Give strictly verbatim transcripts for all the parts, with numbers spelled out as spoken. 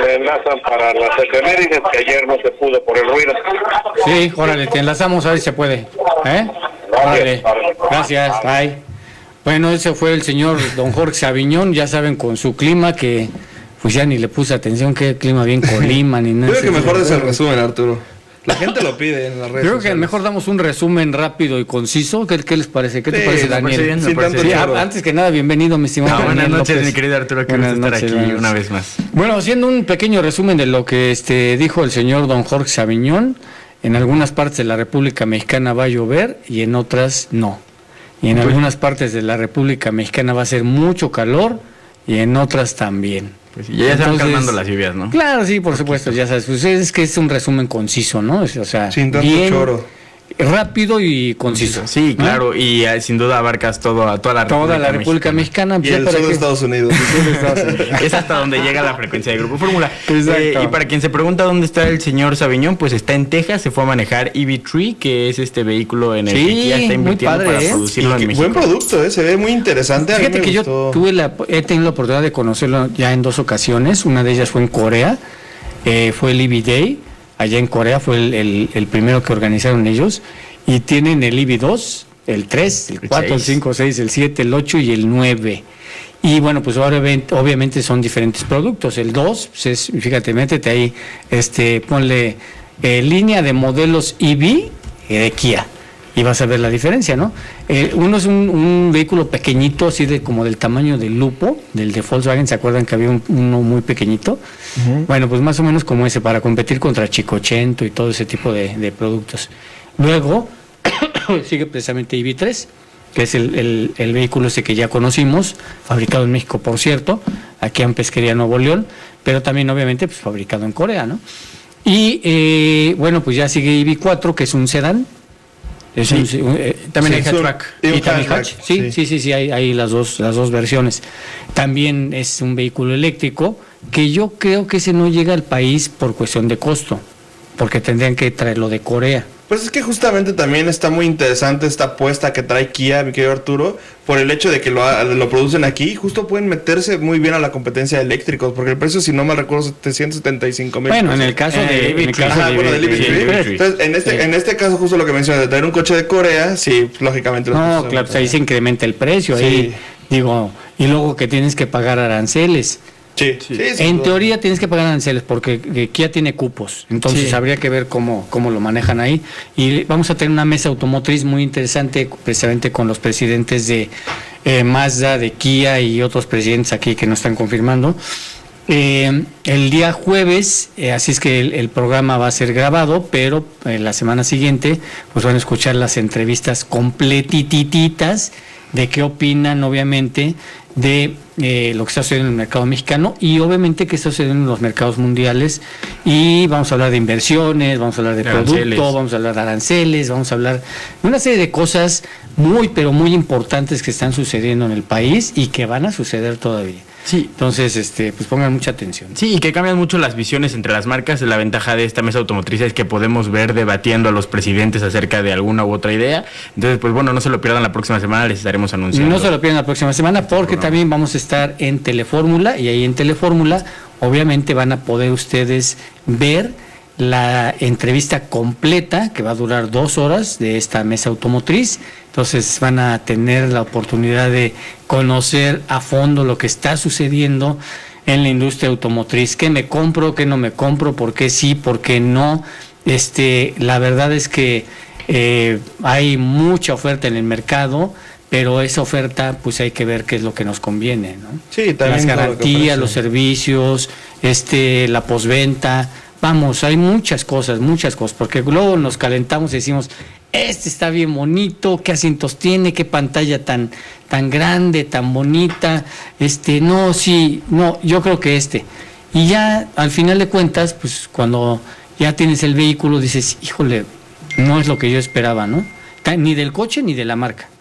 me enlazan para las efemérides, que ayer no se pudo por el ruido. Sí, órale, te enlazamos a ver si se puede. ¿Eh? Órale, gracias, bye. Bueno, ese fue el señor don Jorge Saviñón, ya saben, con su clima que pues ya ni le puse atención, que clima bien Colima, ni nada. Creo que mejor des el resumen, Arturo. La gente lo pide en las redes Creo sociales. que mejor damos un resumen rápido y conciso. ¿Qué, qué les parece? ¿Qué te Sí, parece, me Daniel? parece bien, me Sí, parece sí, bien. antes que nada, bienvenido, mi estimado. No, buenas Daniel noches, López. mi querido Arturo, que Buenas gusto estar noches, aquí buenas. una vez más. Bueno, haciendo un pequeño resumen de lo que este dijo el señor don Jorge Saviñón, en algunas partes de la República Mexicana va a llover y en otras no. Y en algunas partes de la República Mexicana va a ser mucho calor y en otras también. Pues sí, ya, ya se van calmando las lluvias, ¿no? Claro, sí, por supuesto, ya sabes, pues es que es un resumen conciso, ¿no? O sea, Sin tanto bien, choro. rápido y conciso. Sí, ¿no? claro, y eh, sin duda abarcas todo, a toda la República Toda la República Mexicana. Y el sur de Estados Unidos. Es hasta donde llega la frecuencia de Grupo Fórmula. Exacto. Eh, y para quien se pregunta dónde está el señor Saviñón, pues está en Texas, se fue a manejar E V tres, que es este vehículo en el Sí, que Kia está muy invirtiendo padre, para ¿eh? producirlo Y en que- México. buen producto, ¿eh? Se ve muy interesante. A mí Fíjate me que gustó. yo tuve la, he tenido la oportunidad de conocerlo ya en dos ocasiones. Una de ellas fue en Corea, eh, fue el E V Day, allá en Corea fue el, el, el primero que organizaron ellos. Y tienen el E V dos, el tres, el cuatro, el cinco, el seis, el siete, el ocho y el nueve. Y bueno, pues obviamente, obviamente son diferentes productos. El dos, pues es, fíjate, métete ahí, este, ponle eh, línea de modelos E V eh, de Kia. Y vas a ver la diferencia, ¿no? Eh, uno es un, un vehículo pequeñito, así de como del tamaño del Lupo, del de Volkswagen. ¿Se acuerdan que había un, uno muy pequeñito? Uh-huh. Bueno, pues más o menos como ese, para competir contra Chicochento y todo ese tipo de, de productos. Luego sigue precisamente E V tres, que es el, el, el vehículo ese que ya conocimos, fabricado en México, por cierto, aquí en Pesquería Nuevo León, pero también obviamente pues fabricado en Corea, ¿no? Y eh, bueno, pues ya sigue E V cuatro, que es un sedán. Es sí. un, eh, también sí, hay hatchback. Y, y también hatchback. hatch. Sí, sí, sí, sí, sí, hay, hay las dos, las dos versiones. También es un vehículo eléctrico, que yo creo que ese no llega al país por cuestión de costo, porque tendrían que traerlo de Corea. Pues es que justamente también está muy interesante esta apuesta que trae Kia, mi querido Arturo, por el hecho de que lo, lo producen aquí. Justo pueden meterse muy bien a la competencia de eléctricos, porque el precio, si no mal recuerdo, es setecientos setenta y cinco mil. Bueno, en el caso de E V tres. Ajá, bueno, del E V tres. Entonces, en este, sí. en este caso, justo lo que mencionas, de traer un coche de Corea, sí, lógicamente. No, claro, pues ahí se incrementa el precio. Sí. Ahí, digo, y luego que tienes que pagar aranceles. Sí, sí, sí, en sí, teoría sí. tienes que pagar aranceles porque Kia tiene cupos, entonces sí. habría que ver cómo, cómo lo manejan ahí. Y vamos a tener una mesa automotriz muy interesante, precisamente con los presidentes de eh, Mazda, de Kia y otros presidentes aquí que nos están confirmando. Eh, el día jueves, eh, así es que el, el programa va a ser grabado, pero eh, la semana siguiente pues van a escuchar las entrevistas completititas de qué opinan, obviamente, de eh, lo que está sucediendo en el mercado mexicano y obviamente que está sucediendo en los mercados mundiales. Y vamos a hablar de inversiones, vamos a hablar de, de producto, aranceles. vamos a hablar de aranceles, vamos a hablar de una serie de cosas muy, pero muy importantes que están sucediendo en el país y que van a suceder todavía. Sí. Entonces, este, pues pongan mucha atención. Sí, y que cambian mucho las visiones entre las marcas. La ventaja de esta mesa automotriz es que podemos ver debatiendo a los presidentes acerca de alguna u otra idea. Entonces, pues bueno, no se lo pierdan la próxima semana, les estaremos anunciando. No se lo pierdan la próxima semana porque también vamos a estar en Telefórmula y ahí en Telefórmula obviamente van a poder ustedes ver la entrevista completa que va a durar dos horas de esta mesa automotriz. Entonces van a tener la oportunidad de conocer a fondo lo que está sucediendo en la industria automotriz. ¿Qué me compro? ¿Qué no me compro? ¿Por qué sí? ¿Por qué no? Este, la verdad es que eh, hay mucha oferta en el mercado, pero esa oferta pues hay que ver qué es lo que nos conviene, ¿no? Sí, también las garantías, los servicios, este, la posventa. Vamos, hay muchas cosas, muchas cosas, porque luego nos calentamos y decimos, este está bien bonito, qué asientos tiene, qué pantalla tan, tan grande, tan bonita, este, no, sí, no, yo creo que este. Y ya, al final de cuentas, pues cuando ya tienes el vehículo, dices, híjole, no es lo que yo esperaba, ¿no? Ni del coche ni de la marca.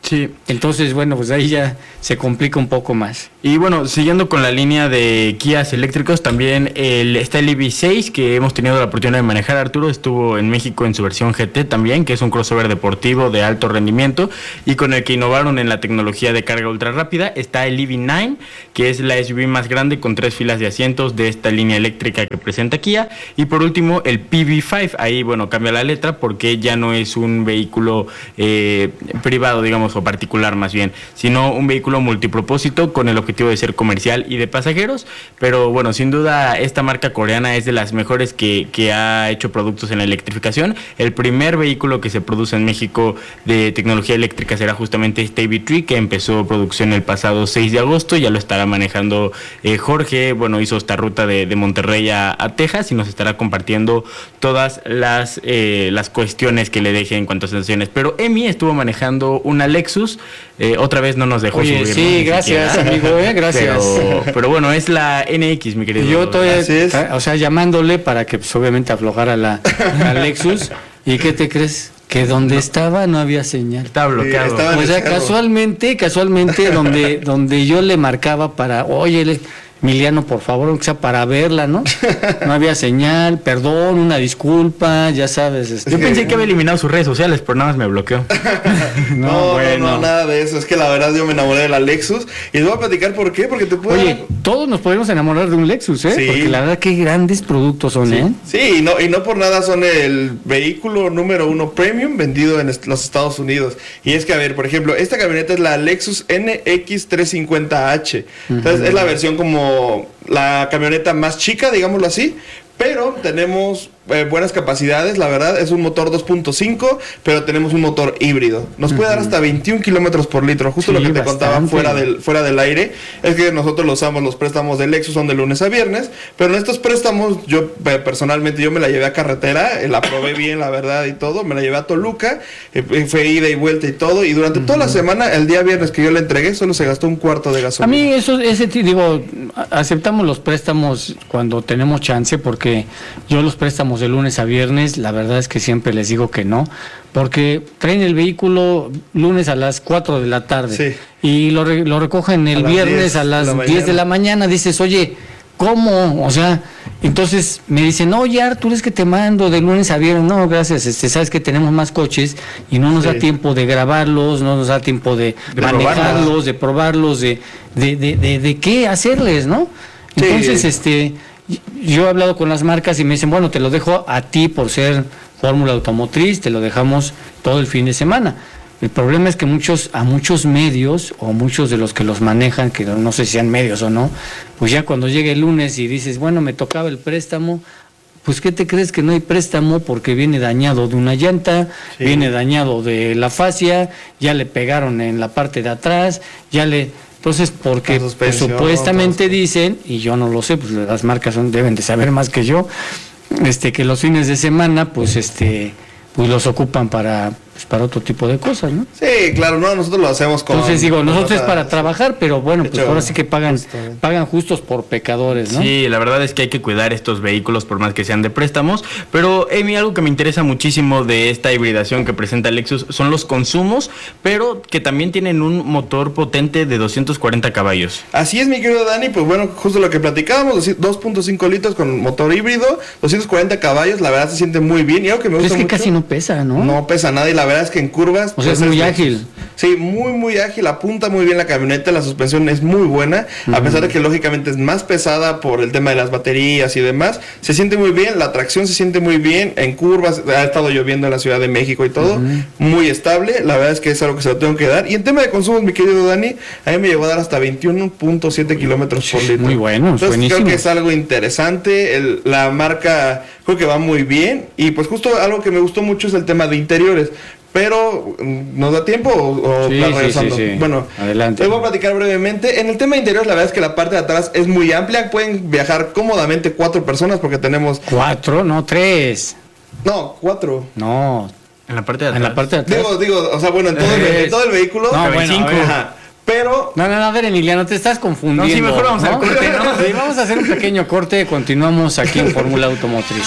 Sí. Entonces, bueno, pues ahí ya se complica un poco más. Y bueno, siguiendo con la línea de Kias eléctricos, también el, está el E V seis que hemos tenido la oportunidad de manejar. Arturo estuvo en México en su versión G T también, que es un crossover deportivo de alto rendimiento y con el que innovaron en la tecnología de carga ultra rápida. Está el E V nueve, que es la S U V más grande con tres filas de asientos de esta línea eléctrica que presenta Kia. Y por último, el P V cinco. Ahí, bueno, cambia la letra porque ya no es un vehículo eh, privado, digamos, o particular más bien, sino un vehículo multipropósito con el objetivo de ser comercial y de pasajeros. Pero bueno, sin duda esta marca coreana es de las mejores que, que ha hecho productos en la electrificación. El primer vehículo que se produce en México de tecnología eléctrica será justamente este E V tres, que empezó producción el pasado seis de agosto, ya lo estará manejando eh, Jorge. Bueno, hizo esta ruta de, de Monterrey a, a Texas y nos estará compartiendo todas las, eh, las cuestiones que le deje en cuanto a sensaciones. Pero Emi estuvo manejando una Lexus, eh, otra vez no nos dejó Oye, subir. sí, ¿no? gracias, amigo, eh, gracias. Pero, pero bueno, es la N X, mi querido. Yo estoy, Así es. o sea, llamándole para que pues, obviamente aflojara la, la Lexus. ¿Y qué te crees? Que donde no. estaba no había señal. Estaba bloqueado. Sí, estaba O sea, cerro. casualmente, casualmente, donde, donde yo le marcaba para, oye, le- Emiliano, por favor, aunque sea para verla, ¿no? No había señal, perdón, una disculpa, ya sabes. Este, Yo pensé que había eliminado sus redes sociales, pero nada más me bloqueó. No, no, bueno. no, nada de eso. Es que la verdad yo me enamoré de la Lexus. Y les voy a platicar por qué. Porque te puedo. Oye, todos nos podemos enamorar de un Lexus, ¿eh? Sí. Porque la verdad, qué grandes productos son, ¿eh? Sí, y no, y no por nada son el vehículo número uno premium vendido en est- los Estados Unidos. Y es que, a ver, por ejemplo, esta camioneta es la Lexus N X trescientos cincuenta H. Entonces, es la versión como la camioneta más chica, digámoslo así. Pero tenemos eh, buenas capacidades, la verdad. Es un motor dos punto cinco, pero tenemos un motor híbrido. Nos puede dar hasta veintiún kilómetros por litro. Justo Sí, lo que te bastante. contaba fuera del, fuera del aire. Es que nosotros lo usamos, los préstamos de Lexus son de lunes a viernes. Pero en estos préstamos, yo eh, personalmente, yo me la llevé a carretera. eh, la probé bien, la verdad, y todo. Me la llevé a Toluca. eh, fue ida y vuelta y todo. Y durante toda la semana, el día viernes que yo la entregué, solo se gastó un cuarto de A gasolina. mí eso, ese ti- digo, a- aceptamos los préstamos cuando tenemos chance, porque yo los préstamos de lunes a viernes, la verdad es que siempre les digo que no, porque traen el vehículo lunes a las cuatro de la tarde Sí. y lo, re- lo recogen el A las viernes diez a las de la diez de mañana. la mañana, dices, oye, ¿cómo? O sea, entonces me dicen, oye, Artur, es que te mando de lunes a viernes. No, gracias, este, sabes que tenemos más coches y no nos Sí. da tiempo de grabarlos, no nos da tiempo de, De manejarlos, probarlos. de probarlos, de, de, de, de, de qué hacerles, ¿no? Sí. Entonces, este, yo he hablado con las marcas y me dicen, bueno, te lo dejo a ti por ser Fórmula Automotriz, te lo dejamos todo el fin de semana. El problema es que muchos, a muchos medios, o muchos de los que los manejan, que no sé si sean medios o no, pues ya cuando llega el lunes y dices, bueno, me tocaba el préstamo, pues ¿qué te crees que no hay préstamo? Porque viene dañado de una llanta, Sí. viene dañado de la fascia, ya le pegaron en la parte de atrás, ya le... Entonces, porque La pues, suspensión, supuestamente todo. dicen, y yo no lo sé, pues las marcas son, deben de saber más que yo, este, que los fines de semana, pues este, pues los ocupan para, pues, para otro tipo de cosas, ¿no? Sí, claro, no, nosotros lo hacemos con... Entonces digo, con nosotros es otras- para trabajar, pero bueno, pues De hecho, ahora sí que pagan, justamente. pagan justos por pecadores, ¿no? Sí, la verdad es que hay que cuidar estos vehículos por más que sean de préstamos. Pero, Emi, algo que me interesa muchísimo de esta hibridación que presenta Lexus son los consumos, pero que también tienen un motor potente de doscientos cuarenta caballos. Así es, mi querido Dani, pues bueno, justo lo que platicábamos, dos punto cinco litros con motor híbrido, doscientos cuarenta caballos, la verdad se siente muy bien. Y algo que me Pero es gusta que mucho, casi no pesa, ¿no? no pesa nada y la verdad es que en curvas... O sea, es pues, muy ágil. Sí, muy, muy ágil, apunta muy bien la camioneta, la suspensión es muy buena, a pesar de que lógicamente es más pesada por el tema de las baterías y demás, se siente muy bien, la tracción se siente muy bien, en curvas, ha estado lloviendo en la Ciudad de México y todo, muy estable, la verdad es que es algo que se lo tengo que dar. Y en tema de consumos, mi querido Dani, a mí me llegó a dar hasta veintiuno punto siete kilómetros por litro. Muy bueno, es Entonces buenísimo. creo que es algo interesante, el- la marca creo que va muy bien, y pues justo algo que me gustó mucho es el tema de interiores. Pero, mm, ¿nos da tiempo o, o Sí, la sí, regresando? sí, sí. Bueno, Adelante. les voy a platicar brevemente. En el tema de interiores, la verdad es que la parte de atrás es muy amplia. Pueden viajar cómodamente cuatro personas porque tenemos... Cuatro, no, tres. No, cuatro. No, En la parte de en atrás. la parte de atrás. Digo, digo, o sea, bueno, en todo, el, Tres. en todo el vehículo... No, bueno, cinco. a ver. Ajá. Pero... No, no, no, a ver, Emiliano, te estás confundiendo. No, sí, mejor vamos al corte, ¿no? Sí, vamos a hacer un pequeño corte, continuamos aquí en Fórmula Automotriz.